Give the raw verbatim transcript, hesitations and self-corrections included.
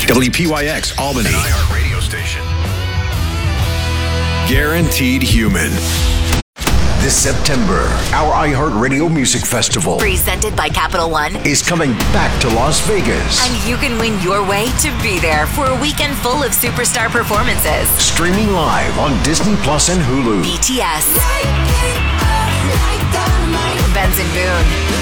W P Y X, Albany. An iHeart radio station. Guaranteed Human. This September, our iHeartRadio Music Festival, presented by Capital One, is coming back to Las Vegas. And you can win your way to be there for a weekend full of superstar performances. Streaming live on Disney Plus and Hulu. B T S, Benson Boone,